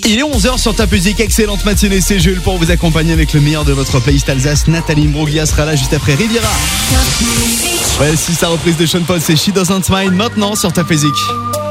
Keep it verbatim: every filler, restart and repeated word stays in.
Il est onze heures sur Top Music, excellente matinée, c'est Jules pour vous accompagner avec le meilleur de votre playlist Alsace. Nathalie Imbruglia sera là juste après Riviera. Ouais, si sa reprise de Sean Paul, c'est She Doesn't Mind maintenant sur Top Music.